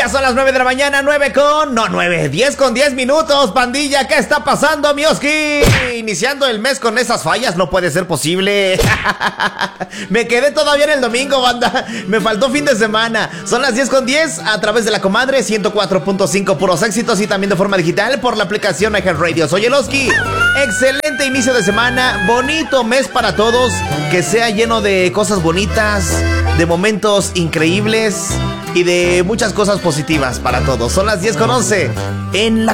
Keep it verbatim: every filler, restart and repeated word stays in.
Ya son las nueve de la mañana, nueve con... No, nueve, diez con diez minutos, pandilla. ¿Qué está pasando, Mioski? Iniciando el mes con esas fallas, no puede ser posible. Me quedé todavía en el domingo, banda. Me faltó fin de semana. Son las diez con diez a través de la comadre ciento cuatro punto cinco, puros éxitos, y también de forma digital por la aplicación iHeartRadio. Soy el Oski. Excelente inicio de semana, bonito mes para todos. Que sea lleno de cosas bonitas, de momentos increíbles y de muchas cosas positivas para todos. Son las diez con once en la